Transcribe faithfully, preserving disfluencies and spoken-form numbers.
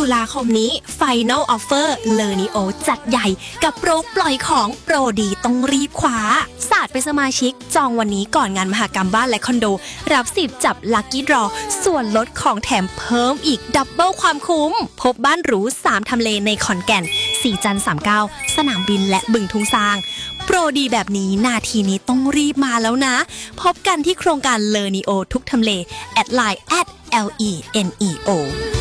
ลาคมนี้ Final Offer เลอนิโอจัดใหญ่กับโปรปล่อยของโปรดีต้องรีบคว้าศาสตร์เป็นสมาชิกจองวันนี้ก่อนงานมหกรรมบ้านและคอนโดรับสิบจับลัคกี้ดรอส่วนลดของแถมเพิ่มอีกดับเบิลความคุ้มพบบ้านหรูสามทำเลในขอนแก่นสี่จันทร์สามสิบเก้าสนามบินและบึงทุ่งซางโปรดีแบบนี้นาทีนี้ต้องรีบมาแล้วนะพบกันที่โครงการเลอนิโอทุกทำเลแอดไลน์ แอท แอล อี เอ็น อี โอ